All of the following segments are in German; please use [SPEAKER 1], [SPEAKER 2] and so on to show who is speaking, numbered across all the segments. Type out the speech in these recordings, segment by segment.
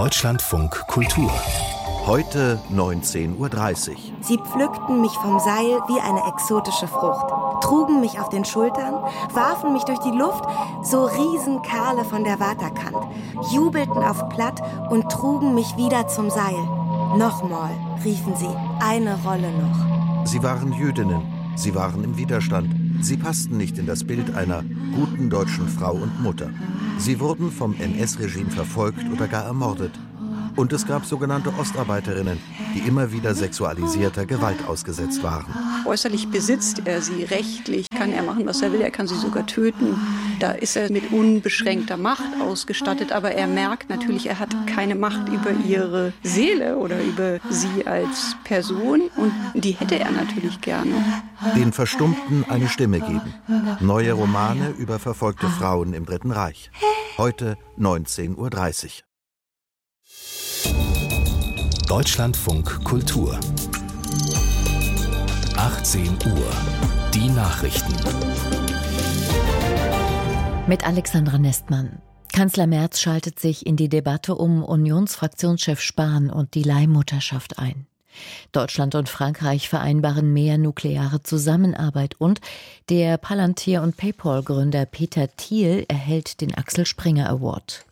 [SPEAKER 1] Deutschlandfunk Kultur. Heute 19:30 Uhr.
[SPEAKER 2] Sie pflückten mich vom Seil wie eine exotische Frucht, trugen mich auf den Schultern, warfen mich durch die Luft, so Riesenkerle von der Waterkant, jubelten auf Platt und trugen mich wieder zum Seil. Nochmal, riefen sie, eine Rolle noch.
[SPEAKER 3] Sie waren Jüdinnen, sie waren im Widerstand. Sie passten nicht in das Bild einer guten deutschen Frau und Mutter. Sie wurden vom NS-Regime verfolgt oder gar ermordet. Und es gab sogenannte Ostarbeiterinnen, die immer wieder sexualisierter Gewalt ausgesetzt waren.
[SPEAKER 4] Äußerlich besitzt er sie, rechtlich kann er machen, was er will, er kann sie sogar töten. Da ist er mit unbeschränkter Macht ausgestattet, aber er merkt natürlich, er hat keine Macht über ihre Seele oder über sie als Person und die hätte er natürlich gerne.
[SPEAKER 3] Den Verstummten eine Stimme geben. Neue Romane über verfolgte Frauen im Dritten Reich. Heute 19:30 Uhr.
[SPEAKER 1] Deutschlandfunk Kultur. 18 Uhr. Die Nachrichten.
[SPEAKER 5] Mit Alexandra Nestmann. Kanzler Merz schaltet sich in die Debatte um Unionsfraktionschef Spahn und die Leihmutterschaft ein. Deutschland und Frankreich vereinbaren mehr nukleare Zusammenarbeit und der Palantir- und PayPal-Gründer Peter Thiel erhält den Axel Springer Award.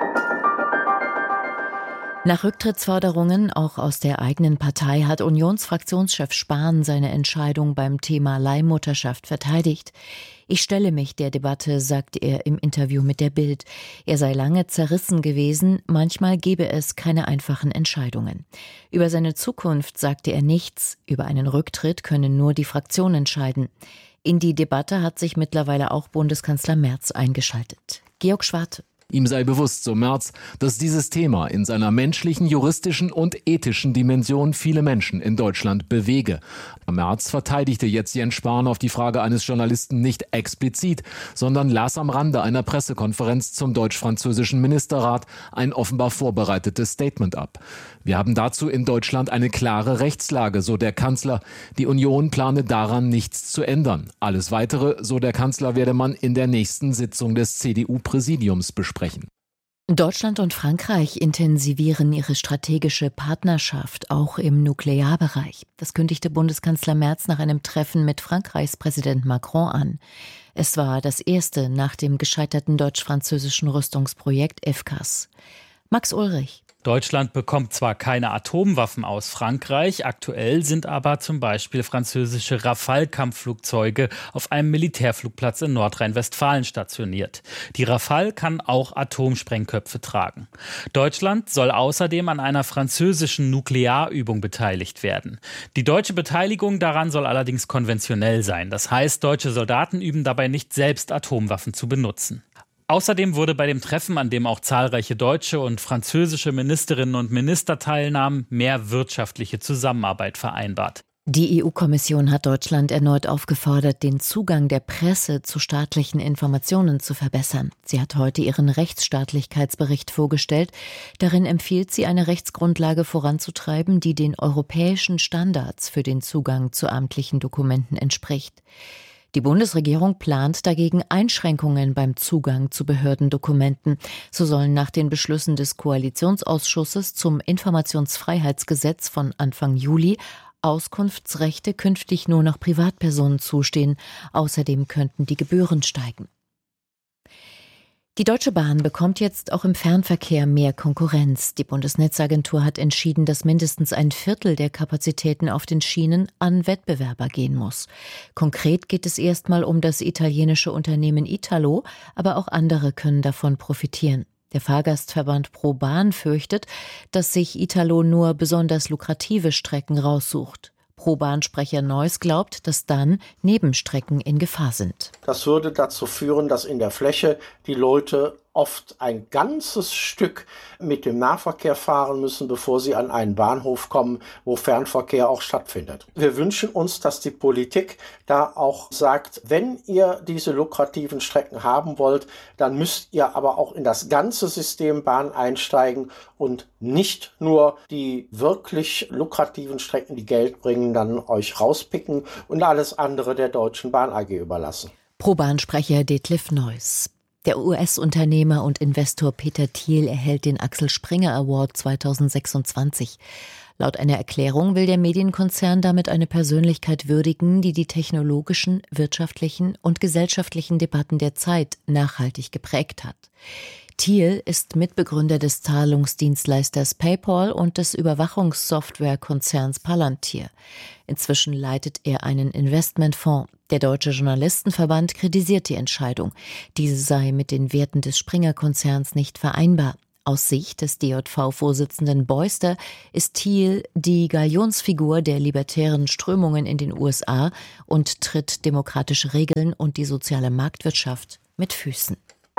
[SPEAKER 5] Nach Rücktrittsforderungen auch aus der eigenen Partei hat Unionsfraktionschef Spahn seine Entscheidung beim Thema Leihmutterschaft verteidigt. Ich stelle mich der Debatte, sagt er im Interview mit der Bild. Er sei lange zerrissen gewesen, manchmal gebe es keine einfachen Entscheidungen. Über seine Zukunft sagte er nichts, über einen Rücktritt könne nur die Fraktion entscheiden. In die Debatte hat sich mittlerweile auch Bundeskanzler Merz eingeschaltet. Georg Schwarte.
[SPEAKER 6] Ihm sei bewusst, so Merz, dass dieses Thema in seiner menschlichen, juristischen und ethischen Dimension viele Menschen in Deutschland bewege. Merz verteidigte jetzt Jens Spahn auf die Frage eines Journalisten nicht explizit, sondern las am Rande einer Pressekonferenz zum deutsch-französischen Ministerrat ein offenbar vorbereitetes Statement ab. Wir haben dazu in Deutschland eine klare Rechtslage, so der Kanzler. Die Union plane daran nichts zu ändern. Alles Weitere, so der Kanzler, werde man in der nächsten Sitzung des CDU-Präsidiums besprechen.
[SPEAKER 5] Deutschland und Frankreich intensivieren ihre strategische Partnerschaft, auch im Nuklearbereich. Das kündigte Bundeskanzler Merz nach einem Treffen mit Frankreichs Präsident Macron an. Es war das erste nach dem gescheiterten deutsch-französischen Rüstungsprojekt FCAS. Max Ulrich.
[SPEAKER 7] Deutschland bekommt zwar keine Atomwaffen aus Frankreich, aktuell sind aber zum Beispiel französische Rafale-Kampfflugzeuge auf einem Militärflugplatz in Nordrhein-Westfalen stationiert. Die Rafale kann auch Atomsprengköpfe tragen. Deutschland soll außerdem an einer französischen Nuklearübung beteiligt werden. Die deutsche Beteiligung daran soll allerdings konventionell sein. Das heißt, deutsche Soldaten üben dabei nicht selbst Atomwaffen zu benutzen. Außerdem wurde bei dem Treffen, an dem auch zahlreiche deutsche und französische Ministerinnen und Minister teilnahmen, mehr wirtschaftliche Zusammenarbeit vereinbart.
[SPEAKER 5] Die EU-Kommission hat Deutschland erneut aufgefordert, den Zugang der Presse zu staatlichen Informationen zu verbessern. Sie hat heute ihren Rechtsstaatlichkeitsbericht vorgestellt. Darin empfiehlt sie, eine Rechtsgrundlage voranzutreiben, die den europäischen Standards für den Zugang zu amtlichen Dokumenten entspricht. Die Bundesregierung plant dagegen Einschränkungen beim Zugang zu Behördendokumenten. So sollen nach den Beschlüssen des Koalitionsausschusses zum Informationsfreiheitsgesetz von Anfang Juli Auskunftsrechte künftig nur noch Privatpersonen zustehen. Außerdem könnten die Gebühren steigen. Die Deutsche Bahn bekommt jetzt auch im Fernverkehr mehr Konkurrenz. Die Bundesnetzagentur hat entschieden, dass mindestens ein Viertel der Kapazitäten auf den Schienen an Wettbewerber gehen muss. Konkret geht es erstmal um das italienische Unternehmen Italo, aber auch andere können davon profitieren. Der Fahrgastverband ProBahn fürchtet, dass sich Italo nur besonders lukrative Strecken raussucht. ProBahn-Sprecher Neuss glaubt, dass dann Nebenstrecken in Gefahr sind.
[SPEAKER 8] Das würde dazu führen, dass in der Fläche die Leute oft ein ganzes Stück mit dem Nahverkehr fahren müssen, bevor sie an einen Bahnhof kommen, wo Fernverkehr auch stattfindet. Wir wünschen uns, dass die Politik da auch sagt, wenn ihr diese lukrativen Strecken haben wollt, dann müsst ihr aber auch in das ganze System Bahn einsteigen und nicht nur die wirklich lukrativen Strecken, die Geld bringen, dann euch rauspicken und alles andere der Deutschen Bahn AG überlassen.
[SPEAKER 5] ProBahn-Sprecher Detlef Neuss. Der US-Unternehmer und Investor Peter Thiel erhält den Axel Springer Award 2026. Laut einer Erklärung will der Medienkonzern damit eine Persönlichkeit würdigen, die die technologischen, wirtschaftlichen und gesellschaftlichen Debatten der Zeit nachhaltig geprägt hat. Thiel ist Mitbegründer des Zahlungsdienstleisters PayPal und des Überwachungssoftwarekonzerns Palantir. Inzwischen leitet er einen Investmentfonds. Der Deutsche Journalistenverband kritisiert die Entscheidung. Diese sei mit den Werten des Springer-Konzerns nicht vereinbar. Aus Sicht des DJV-Vorsitzenden Beuster ist Thiel die Galionsfigur der libertären Strömungen in den USA und tritt demokratische Regeln und die soziale Marktwirtschaft mit Füßen.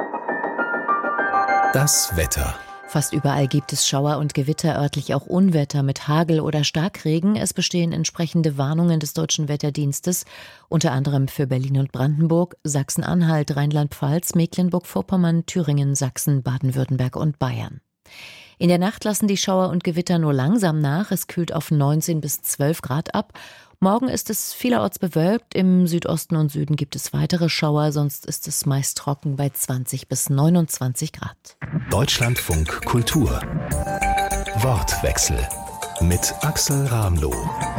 [SPEAKER 1] Das Wetter.
[SPEAKER 5] Fast überall gibt es Schauer und Gewitter, örtlich auch Unwetter mit Hagel oder Starkregen. Es bestehen entsprechende Warnungen des Deutschen Wetterdienstes, unter anderem für Berlin und Brandenburg, Sachsen-Anhalt, Rheinland-Pfalz, Mecklenburg-Vorpommern, Thüringen, Sachsen, Baden-Württemberg und Bayern. In der Nacht lassen die Schauer und Gewitter nur langsam nach. Es kühlt auf 19 bis 12 Grad ab. Morgen ist es vielerorts bewölkt. Im Südosten und Süden gibt es weitere Schauer. Sonst ist es meist trocken bei 20 bis 29 Grad.
[SPEAKER 1] Deutschlandfunk Kultur. Wortwechsel mit Axel Ramloh.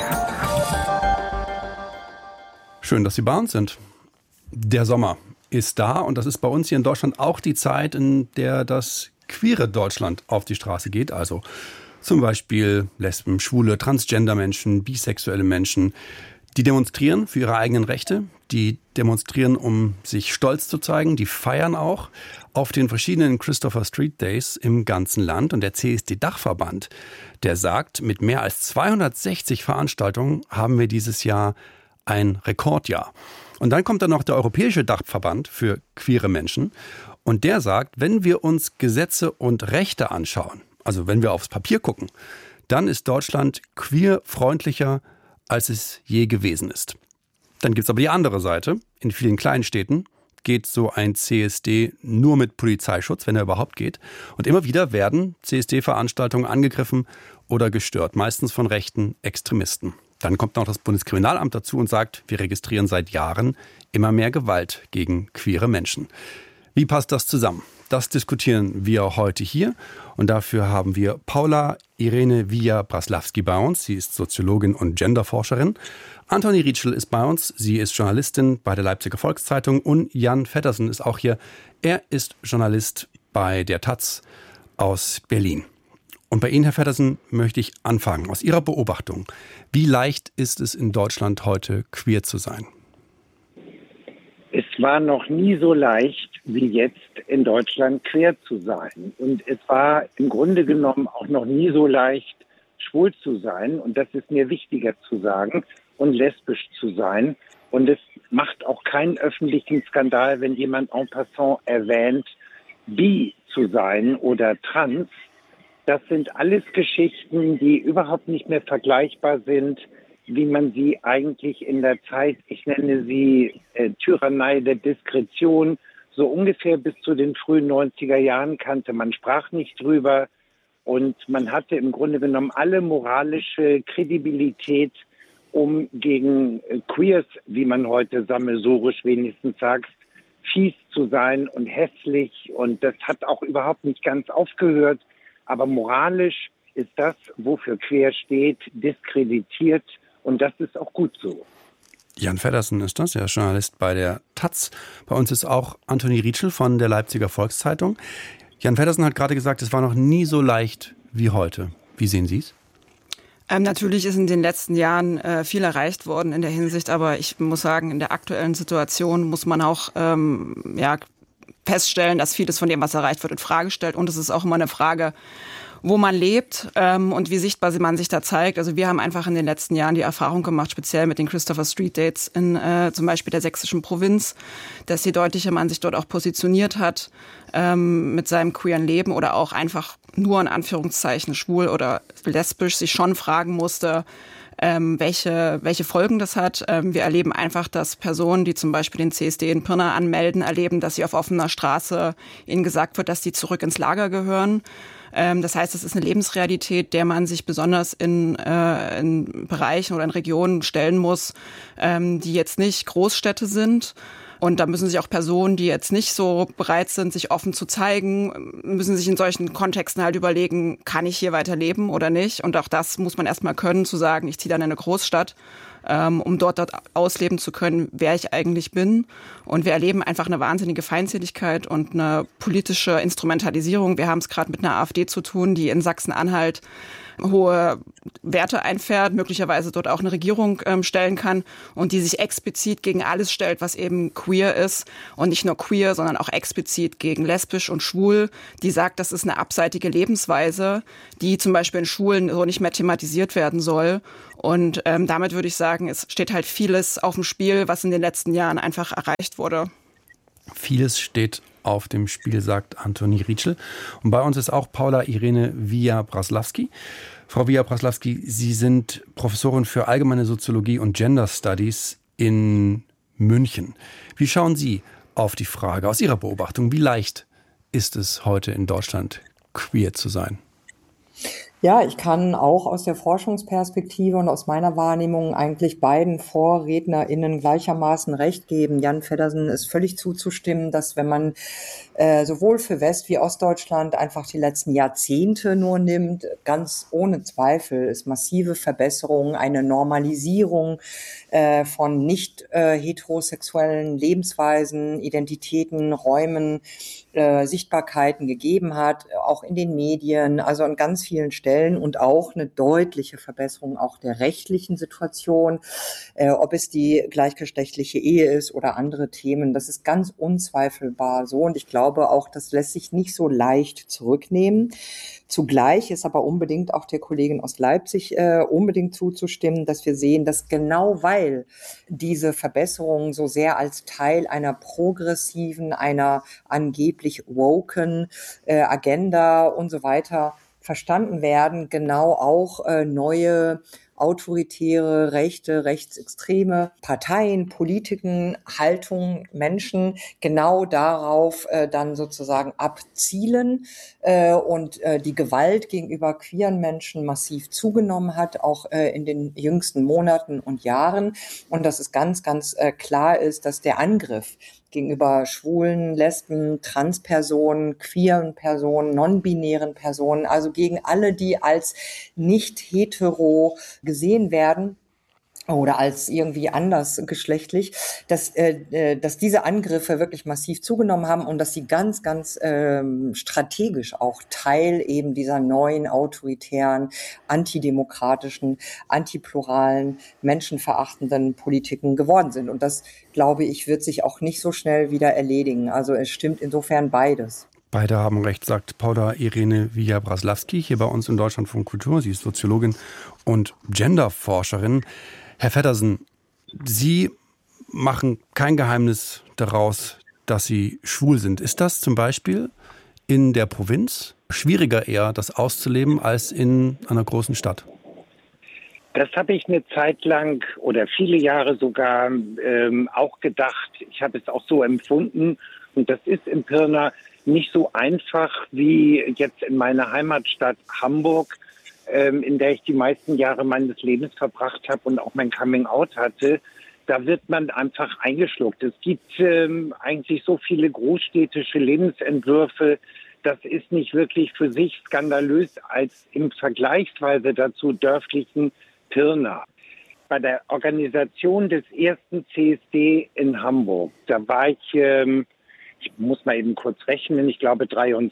[SPEAKER 9] Schön, dass Sie bei uns sind. Der Sommer ist da und das ist bei uns hier in Deutschland auch die Zeit, in der das queere Deutschland auf die Straße geht. Also zum Beispiel Lesben, Schwule, Transgender-Menschen, bisexuelle Menschen, die demonstrieren für ihre eigenen Rechte, die demonstrieren, um sich stolz zu zeigen, die feiern auch auf den verschiedenen Christopher Street Days im ganzen Land. Und der CSD-Dachverband, der sagt, mit mehr als 260 Veranstaltungen haben wir dieses Jahr ein Rekordjahr. Und dann kommt dann noch der Europäische Dachverband für queere Menschen. Und der sagt, wenn wir uns Gesetze und Rechte anschauen, also wenn wir aufs Papier gucken, dann ist Deutschland queerfreundlicher, als es je gewesen ist. Dann gibt es aber die andere Seite. In vielen kleinen Städten geht so ein CSD nur mit Polizeischutz, wenn er überhaupt geht. Und immer wieder werden CSD-Veranstaltungen angegriffen oder gestört, meistens von rechten Extremisten. Dann kommt noch das Bundeskriminalamt dazu und sagt, wir registrieren seit Jahren immer mehr Gewalt gegen queere Menschen. Wie passt das zusammen? Das diskutieren wir heute hier und dafür haben wir Paula Irene Villa-Braslawski bei uns. Sie ist Soziologin und Genderforscherin. Antoni Rietschel ist bei uns. Sie ist Journalistin bei der Leipziger Volkszeitung und Jan Vettersen ist auch hier. Er ist Journalist bei der taz aus Berlin. Und bei Ihnen, Herr Vettersen, möchte ich anfangen. Aus Ihrer Beobachtung, wie leicht ist es in Deutschland heute, queer zu sein?
[SPEAKER 10] Es war noch nie so leicht wie jetzt in Deutschland queer zu sein. Und es war im Grunde genommen auch noch nie so leicht, schwul zu sein. Und das ist mir wichtiger zu sagen, und lesbisch zu sein. Und es macht auch keinen öffentlichen Skandal, wenn jemand en passant erwähnt, bi zu sein oder trans. Das sind alles Geschichten, die überhaupt nicht mehr vergleichbar sind, wie man sie eigentlich in der Zeit, ich nenne sie Tyrannei der Diskretion, so ungefähr bis zu den frühen 90er Jahren kannte. Man sprach nicht drüber und man hatte im Grunde genommen alle moralische Kredibilität, um gegen Queers, wie man heute sammelsurisch wenigstens sagt, fies zu sein und hässlich. Und das hat auch überhaupt nicht ganz aufgehört. Aber moralisch ist das, wofür queer steht, diskreditiert. Und das ist auch gut so.
[SPEAKER 9] Jan Vettersen ist das, er ist Journalist bei der taz. Bei uns ist auch Antoni Rietschel von der Leipziger Volkszeitung. Jan Vettersen hat gerade gesagt, es war noch nie so leicht wie heute. Wie sehen Sie es?
[SPEAKER 11] Natürlich ist in den letzten Jahren viel erreicht worden in der Hinsicht, aber ich muss sagen, in der aktuellen Situation muss man auch feststellen, dass vieles von dem, was erreicht wird, in Frage stellt. Und es ist auch immer eine Frage, wo man lebt und wie sichtbar man sich da zeigt. Also wir haben einfach in den letzten Jahren die Erfahrung gemacht, speziell mit den Christopher Street Dates in zum Beispiel der sächsischen Provinz, dass je deutlicher man sich dort auch positioniert hat mit seinem queeren Leben oder auch einfach nur in Anführungszeichen schwul oder lesbisch, sich schon fragen musste, welche Folgen das hat. Wir erleben einfach, dass Personen, die zum Beispiel den CSD in Pirna anmelden, erleben, dass sie auf offener Straße ihnen gesagt wird, dass sie zurück ins Lager gehören. Das heißt, es ist eine Lebensrealität, der man sich besonders in Bereichen oder in Regionen stellen muss, die jetzt nicht Großstädte sind. Und da müssen sich auch Personen, die jetzt nicht so bereit sind, sich offen zu zeigen, müssen sich in solchen Kontexten halt überlegen, kann ich hier weiterleben oder nicht? Und auch das muss man erstmal können, zu sagen, ich ziehe dann in eine Großstadt, um dort ausleben zu können, wer ich eigentlich bin. Und wir erleben einfach eine wahnsinnige Feindseligkeit und eine politische Instrumentalisierung. Wir haben es gerade mit einer AfD zu tun, die in Sachsen-Anhalt hohe Werte einfährt, möglicherweise dort auch eine Regierung stellen kann und die sich explizit gegen alles stellt, was eben queer ist und nicht nur queer, sondern auch explizit gegen lesbisch und schwul, die sagt, das ist eine abseitige Lebensweise, die zum Beispiel in Schulen so nicht mehr thematisiert werden soll. Und damit würde ich sagen, es steht halt vieles auf dem Spiel, was in den letzten Jahren einfach erreicht wurde.
[SPEAKER 9] Vieles steht auf dem Spiel, sagt Antoni Rietschel. Und bei uns ist auch Paula Irene Wija-Braslawski. Frau Wija-Braslawski, Sie sind Professorin für allgemeine Soziologie und Gender Studies in München. Wie schauen Sie auf die Frage aus Ihrer Beobachtung, wie leicht ist es heute in Deutschland, queer zu sein?
[SPEAKER 12] Ja, ich kann auch aus der Forschungsperspektive und aus meiner Wahrnehmung eigentlich beiden VorrednerInnen gleichermaßen recht geben. Jan Feddersen ist völlig zuzustimmen, dass wenn man sowohl für West- wie Ostdeutschland einfach die letzten Jahrzehnte nur nimmt, ganz ohne Zweifel ist massive Verbesserung, eine Normalisierung von nicht heterosexuellen Lebensweisen, Identitäten, Räumen, Sichtbarkeiten gegeben hat, auch in den Medien, also an ganz vielen Stellen und auch eine deutliche Verbesserung auch der rechtlichen Situation, ob es die gleichgeschlechtliche Ehe ist oder andere Themen. Das ist ganz unzweifelbar so und ich glaube auch, das lässt sich nicht so leicht zurücknehmen. Zugleich ist aber unbedingt auch der Kollegin aus Leipzig unbedingt zuzustimmen, dass wir sehen, dass genau weil diese Verbesserungen so sehr als Teil einer progressiven, einer angeblich woken Agenda und so weiter verstanden werden, genau auch neue autoritäre, rechte, rechtsextreme Parteien, Politiken, Haltungen, Menschen genau darauf dann sozusagen abzielen und die Gewalt gegenüber queeren Menschen massiv zugenommen hat, auch in den jüngsten Monaten und Jahren. Und dass es ganz, ganz klar ist, dass der Angriff gegenüber schwulen, Lesben, Transpersonen, queeren Personen, non-binären Personen, also gegen alle, die als nicht hetero gesehen werden oder als irgendwie anders geschlechtlich, dass diese Angriffe wirklich massiv zugenommen haben und dass sie ganz, ganz strategisch auch Teil eben dieser neuen autoritären, antidemokratischen, antipluralen, menschenverachtenden Politiken geworden sind. Und das, glaube ich, wird sich auch nicht so schnell wieder erledigen. Also es stimmt insofern beides.
[SPEAKER 9] Beide haben recht, sagt Paula Irene Wija-Braslawski hier bei uns in Deutschlandfunk Kultur. Sie ist Soziologin und Genderforscherin. Herr Feddersen, Sie machen kein Geheimnis daraus, dass Sie schwul sind. Ist das zum Beispiel in der Provinz schwieriger eher, das auszuleben, als in einer großen Stadt?
[SPEAKER 10] Das habe ich eine Zeit lang oder viele Jahre sogar auch gedacht. Ich habe es auch so empfunden. Und das ist in Pirna nicht so einfach wie jetzt in meiner Heimatstadt Hamburg, in der ich die meisten Jahre meines Lebens verbracht habe und auch mein Coming-out hatte. Da wird man einfach eingeschluckt. Es gibt eigentlich so viele großstädtische Lebensentwürfe. Das ist nicht wirklich für sich skandalös als im Vergleichsweise dazu dörflichen Pirna. Bei der Organisation des ersten CSD in Hamburg, da war ich muss mal eben kurz rechnen, ich glaube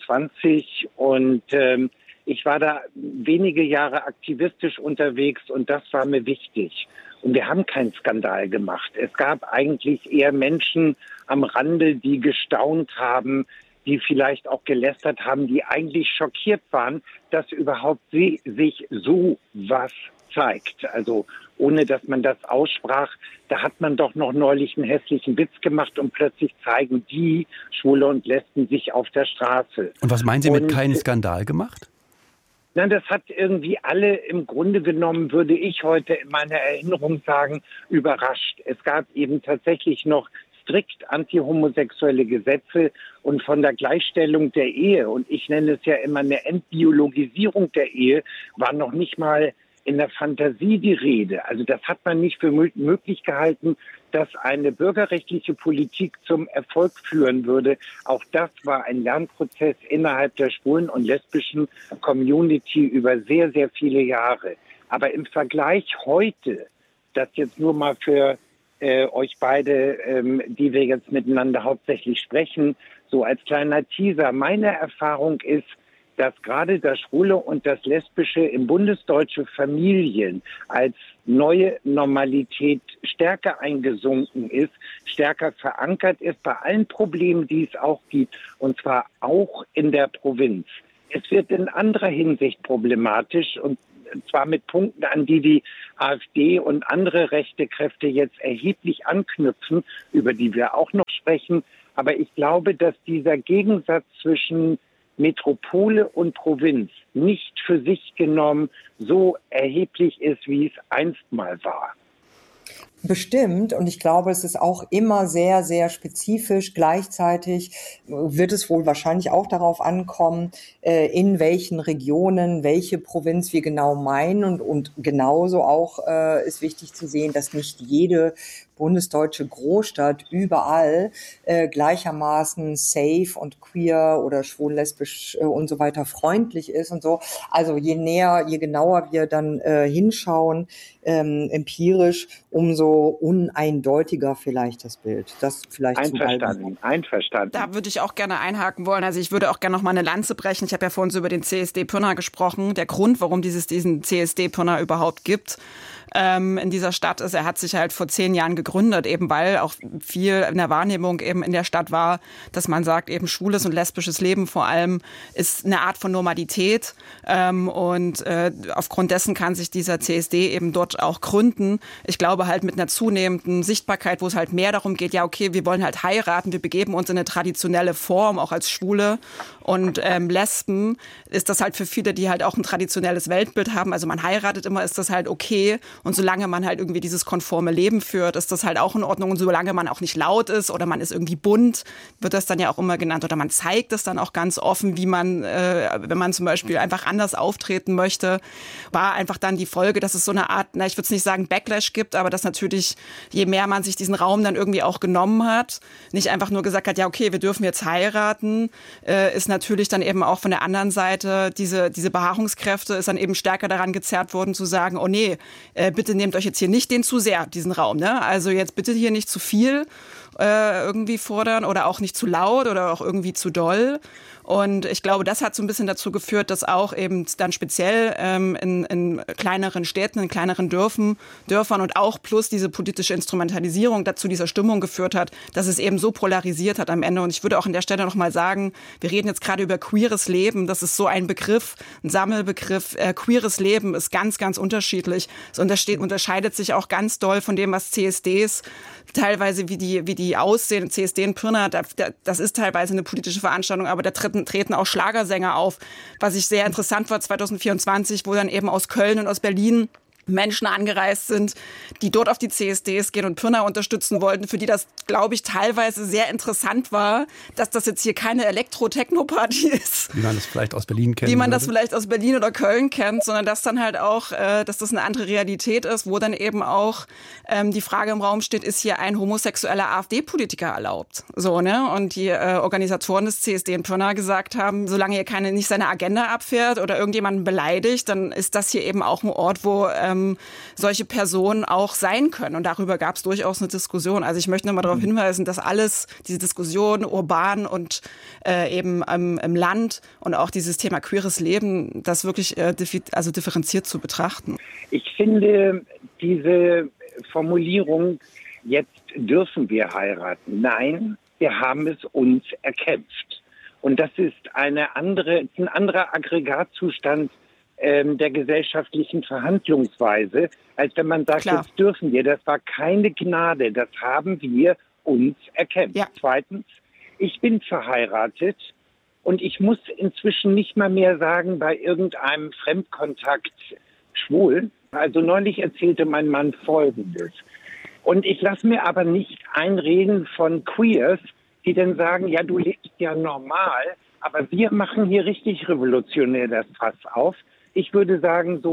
[SPEAKER 10] 23 und ich war da wenige Jahre aktivistisch unterwegs und das war mir wichtig. Und wir haben keinen Skandal gemacht. Es gab eigentlich eher Menschen am Rande, die gestaunt haben, die vielleicht auch gelästert haben, die eigentlich schockiert waren, dass überhaupt sich so was zeigt. Also ohne, dass man das aussprach, da hat man doch noch neulich einen hässlichen Witz gemacht und plötzlich zeigen die Schwule und Lesben sich auf der Straße.
[SPEAKER 9] Und was meinen Sie mit keinen Skandal gemacht?
[SPEAKER 10] Nein, das hat irgendwie alle im Grunde genommen, würde ich heute in meiner Erinnerung sagen, überrascht. Es gab eben tatsächlich noch strikt antihomosexuelle Gesetze und von der Gleichstellung der Ehe, und ich nenne es ja immer eine Entbiologisierung der Ehe, war noch nicht mal in der Fantasie die Rede. Also das hat man nicht für möglich gehalten, dass eine bürgerrechtliche Politik zum Erfolg führen würde. Auch das war ein Lernprozess innerhalb der schwulen und lesbischen Community über sehr, sehr viele Jahre. Aber im Vergleich heute, das jetzt nur mal für euch beide, die wir jetzt miteinander hauptsächlich sprechen, so als kleiner Teaser, meine Erfahrung ist, dass gerade das Schwule und das Lesbische in bundesdeutsche Familien als neue Normalität stärker eingesunken ist, stärker verankert ist bei allen Problemen, die es auch gibt, und zwar auch in der Provinz. Es wird in anderer Hinsicht problematisch, und zwar mit Punkten, an die AfD und andere rechte Kräfte jetzt erheblich anknüpfen, über die wir auch noch sprechen. Aber ich glaube, dass dieser Gegensatz zwischen Metropole und Provinz nicht für sich genommen so erheblich ist, wie es einst mal war.
[SPEAKER 12] Bestimmt. Und ich glaube, es ist auch immer sehr, sehr spezifisch. Gleichzeitig wird es wohl wahrscheinlich auch darauf ankommen, in welchen Regionen, welche Provinz wir genau meinen. Und genauso auch ist wichtig zu sehen, dass nicht jede bundesdeutsche Großstadt überall gleichermaßen safe und queer oder schwul, lesbisch und so weiter freundlich ist und so. Also je genauer wir dann hinschauen, empirisch, umso uneindeutiger vielleicht das Bild. Das vielleicht
[SPEAKER 10] Einverstanden.
[SPEAKER 11] Da würde ich auch gerne einhaken wollen. Also ich würde auch gerne noch mal eine Lanze brechen. Ich habe ja vorhin so über den CSD Pirna gesprochen. Der Grund, warum diesen CSD Pirna überhaupt gibt, in dieser Stadt ist, er hat sich halt vor 10 Jahren gegründet, eben weil auch viel in der Wahrnehmung eben in der Stadt war, dass man sagt, eben schwules und lesbisches Leben vor allem ist eine Art von Normalität, und aufgrund dessen kann sich dieser CSD eben dort auch gründen. Ich glaube halt mit einer zunehmenden Sichtbarkeit, wo es halt mehr darum geht, ja okay, wir wollen halt heiraten, wir begeben uns in eine traditionelle Form, auch als Schwule und Lesben, ist das halt für viele, die halt auch ein traditionelles Weltbild haben, also man heiratet immer, ist das halt okay. Und solange man halt irgendwie dieses konforme Leben führt, ist das halt auch in Ordnung. Und solange man auch nicht laut ist oder man ist irgendwie bunt, wird das dann ja auch immer genannt. Oder man zeigt es dann auch ganz offen, wie man, wenn man zum Beispiel einfach anders auftreten möchte, war einfach dann die Folge, dass es so eine Art, ich würde es nicht sagen Backlash gibt, aber dass natürlich, je mehr man sich diesen Raum dann irgendwie auch genommen hat, nicht einfach nur gesagt hat, ja okay, wir dürfen jetzt heiraten, ist natürlich dann eben auch von der anderen Seite, diese Beharrungskräfte ist dann eben stärker daran gezerrt worden zu sagen, oh nee, bitte nehmt euch jetzt hier nicht den zu sehr, diesen Raum, ne? Also jetzt bitte hier nicht zu viel irgendwie fordern oder auch nicht zu laut oder auch irgendwie zu doll. Und ich glaube, das hat so ein bisschen dazu geführt, dass auch eben dann speziell in kleineren Städten, in kleineren Dörfern und auch plus diese politische Instrumentalisierung dazu dieser Stimmung geführt hat, dass es eben so polarisiert hat am Ende. Und ich würde auch an der Stelle noch mal sagen, wir reden jetzt gerade über queeres Leben. Das ist so ein Begriff, ein Sammelbegriff. Queeres Leben ist ganz, ganz unterschiedlich. Es unterscheidet sich auch ganz doll von dem, was CSDs teilweise, wie die aussehen. CSD in Pirna, das ist teilweise eine politische Veranstaltung, aber da treten auch Schlagersänger auf, was ich sehr interessant war 2024, wo dann eben aus Köln und aus Berlin Menschen angereist sind, die dort auf die CSDs gehen und Pirna unterstützen wollten, für die das, glaube ich, teilweise sehr interessant war, dass das jetzt hier keine Elektro-Techno-Party ist.
[SPEAKER 9] Wie man das vielleicht aus Berlin kennt.
[SPEAKER 11] Wie man das vielleicht aus Berlin oder Köln kennt, sondern dass dann halt auch, dass das eine andere Realität ist, wo dann eben auch die Frage im Raum steht, ist hier ein homosexueller AfD-Politiker erlaubt? So, ne? Und die Organisatoren des CSD in Pirna gesagt haben, solange hier nicht seine Agenda abfährt oder irgendjemanden beleidigt, dann ist das hier eben auch ein Ort, wo solche Personen auch sein können. Und darüber gab es durchaus eine Diskussion. Also ich möchte nochmal darauf hinweisen, dass diese Diskussion urban und eben im Land und auch dieses Thema queeres Leben, das wirklich differenziert zu betrachten.
[SPEAKER 10] Ich finde diese Formulierung, jetzt dürfen wir heiraten. Nein, wir haben es uns erkämpft. Und das ist ein anderer Aggregatzustand der gesellschaftlichen Verhandlungsweise, als wenn man sagt,
[SPEAKER 11] Klar.
[SPEAKER 10] Jetzt dürfen wir. Das war keine Gnade, das haben wir uns erkämpft. Ja. Zweitens, ich bin verheiratet und ich muss inzwischen nicht mal mehr sagen, bei irgendeinem Fremdkontakt schwul. Also neulich erzählte mein Mann Folgendes. Und ich lasse mir aber nicht einreden von Queers, die dann sagen, ja, du lebst ja normal, aber wir machen hier richtig revolutionär das Fass auf. Ich würde sagen, so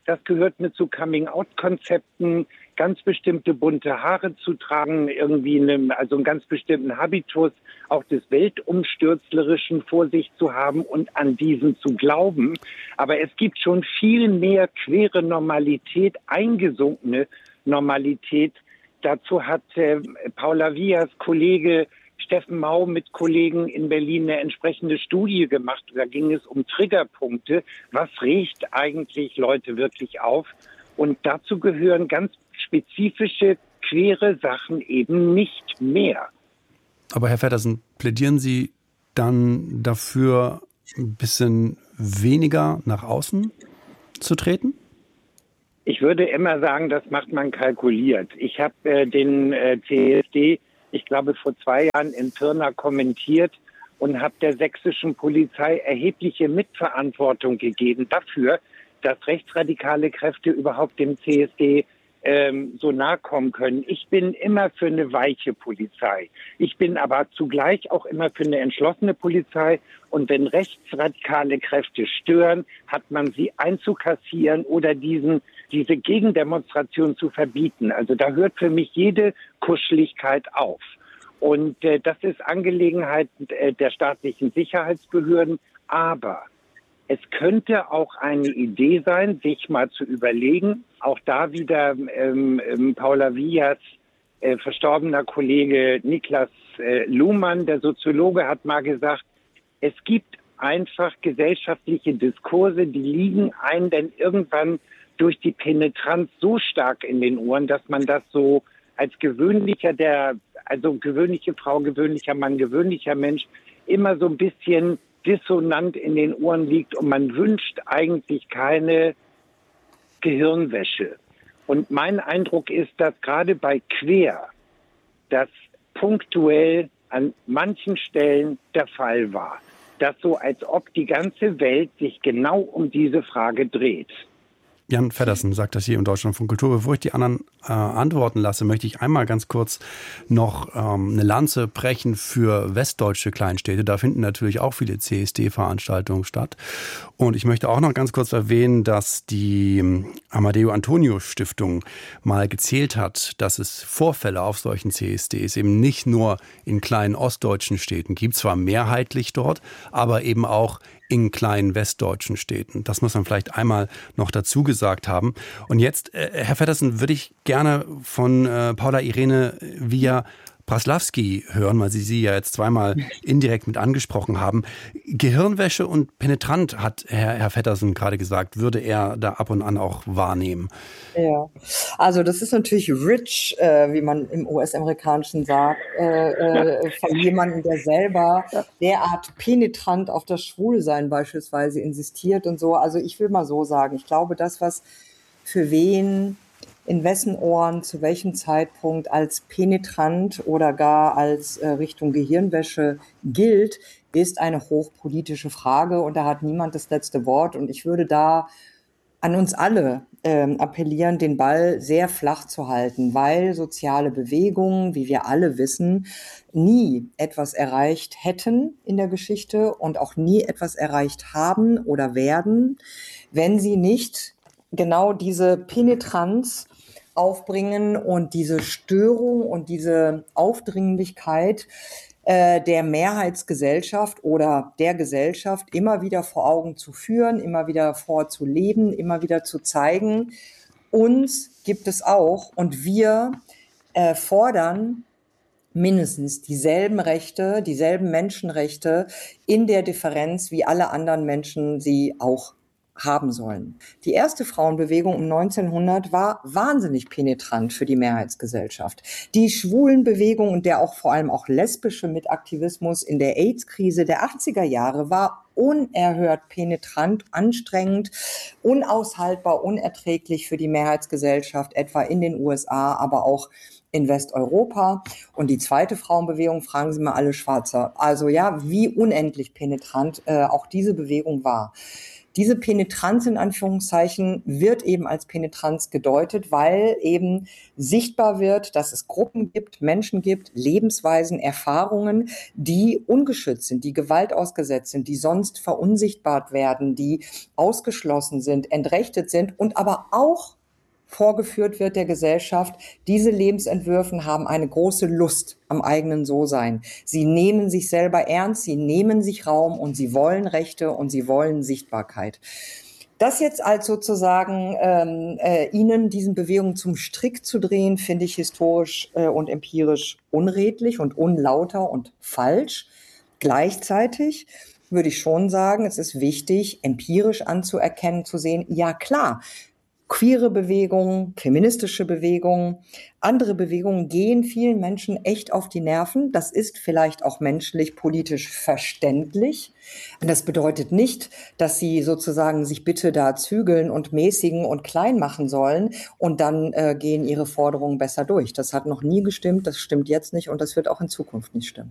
[SPEAKER 10] Das gehört mit zu Coming-out-Konzepten, ganz bestimmte bunte Haare zu tragen, irgendwie einen ganz bestimmten Habitus, auch des Weltumstürzlerischen vor sich zu haben und an diesen zu glauben. Aber es gibt schon viel mehr queere Normalität, eingesunkene Normalität. Dazu hat Paula Wiehers Kollege Steffen Mau mit Kollegen in Berlin eine entsprechende Studie gemacht. Da ging es um Triggerpunkte. Was regt eigentlich Leute wirklich auf? Und dazu gehören ganz spezifische, queere Sachen eben nicht mehr.
[SPEAKER 9] Aber Herr Feddersen, plädieren Sie dann dafür, ein bisschen weniger nach außen zu treten?
[SPEAKER 10] Ich würde immer sagen, das macht man kalkuliert. Ich habe den CSD, ich glaube, vor 2 Jahren in Pirna kommentiert und habe der sächsischen Polizei erhebliche Mitverantwortung gegeben dafür, dass rechtsradikale Kräfte überhaupt dem CSD so nahe kommen können. Ich bin immer für eine weiche Polizei. Ich bin aber zugleich auch immer für eine entschlossene Polizei. Und wenn rechtsradikale Kräfte stören, hat man sie einzukassieren oder diese Gegendemonstration zu verbieten. Also da hört für mich jede Kuscheligkeit auf. Und das ist Angelegenheit der staatlichen Sicherheitsbehörden. Aber es könnte auch eine Idee sein, sich mal zu überlegen, auch da wieder Paula Wiehers verstorbener Kollege Niklas Luhmann, der Soziologe, hat mal gesagt, es gibt einfach gesellschaftliche Diskurse, die liegen einem denn irgendwann durch die Penetranz so stark in den Ohren, dass man das so als gewöhnliche Frau, gewöhnlicher Mann, gewöhnlicher Mensch immer so ein bisschen dissonant in den Ohren liegt und man wünscht eigentlich keine Gehirnwäsche. Und mein Eindruck ist, dass gerade bei Queer das punktuell an manchen Stellen der Fall war. Dass so, als ob die ganze Welt sich genau um diese Frage dreht.
[SPEAKER 9] Jan Feddersen sagt das hier im Deutschlandfunk Kultur. Bevor ich die anderen antworten lasse, möchte ich einmal ganz kurz noch eine Lanze brechen für westdeutsche Kleinstädte. Da finden natürlich auch viele CSD-Veranstaltungen statt. Und ich möchte auch noch ganz kurz erwähnen, dass die Amadeo Antonio Stiftung mal gezählt hat, dass es Vorfälle auf solchen CSDs eben nicht nur in kleinen ostdeutschen Städten gibt, zwar mehrheitlich dort, aber eben auch in kleinen westdeutschen Städten. Das muss man vielleicht einmal noch dazu gesagt haben. Und jetzt, Herr Feddersen, würde ich gerne von Paula Irene Wiehrer-Praslawski hören, weil Sie ja jetzt zweimal indirekt mit angesprochen haben. Gehirnwäsche und penetrant, hat Herr Feddersen gerade gesagt, würde er da ab und an auch wahrnehmen.
[SPEAKER 12] Ja, also das ist natürlich rich, wie man im US-amerikanischen sagt, von jemandem, der selber derart penetrant auf das Schwulsein beispielsweise insistiert und so. Also ich will mal so sagen, ich glaube, das, was für wen, in wessen Ohren, zu welchem Zeitpunkt als penetrant oder gar als Richtung Gehirnwäsche gilt, ist eine hochpolitische Frage und da hat niemand das letzte Wort. Und ich würde da an uns alle appellieren, den Ball sehr flach zu halten, weil soziale Bewegungen, wie wir alle wissen, nie etwas erreicht hätten in der Geschichte und auch nie etwas erreicht haben oder werden, wenn sie nicht genau diese Penetranz aufbringen und diese Störung und diese Aufdringlichkeit der Mehrheitsgesellschaft oder der Gesellschaft immer wieder vor Augen zu führen, immer wieder vorzuleben, immer wieder zu zeigen. Uns gibt es auch und wir fordern mindestens dieselben Rechte, dieselben Menschenrechte in der Differenz, wie alle anderen Menschen sie auch haben sollen. Die erste Frauenbewegung um 1900 war wahnsinnig penetrant für die Mehrheitsgesellschaft. Die Schwulenbewegung und der auch vor allem auch lesbische Mitaktivismus in der AIDS-Krise der 80er Jahre war unerhört penetrant, anstrengend, unaushaltbar, unerträglich für die Mehrheitsgesellschaft, etwa in den USA, aber auch in Westeuropa. Und die zweite Frauenbewegung, fragen Sie mal alle Schwarzer. Also ja, wie unendlich penetrant auch diese Bewegung war. Diese Penetranz in Anführungszeichen wird eben als Penetranz gedeutet, weil eben sichtbar wird, dass es Gruppen gibt, Menschen gibt, Lebensweisen, Erfahrungen, die ungeschützt sind, die Gewalt ausgesetzt sind, die sonst verunsichtbart werden, die ausgeschlossen sind, entrechtet sind und aber auch vorgeführt wird der Gesellschaft, diese Lebensentwürfe haben eine große Lust am eigenen So-Sein. Sie nehmen sich selber ernst, sie nehmen sich Raum und sie wollen Rechte und sie wollen Sichtbarkeit. Das jetzt als sozusagen ihnen diesen Bewegungen zum Strick zu drehen, finde ich historisch und empirisch unredlich und unlauter und falsch. Gleichzeitig würde ich schon sagen, es ist wichtig, empirisch anzuerkennen, zu sehen, ja klar, queere Bewegungen, feministische Bewegungen, andere Bewegungen gehen vielen Menschen echt auf die Nerven. Das ist vielleicht auch menschlich, politisch verständlich. Und das bedeutet nicht, dass sie sozusagen sich bitte da zügeln und mäßigen und klein machen sollen und dann gehen ihre Forderungen besser durch. Das hat noch nie gestimmt, das stimmt jetzt nicht und das wird auch in Zukunft nicht stimmen.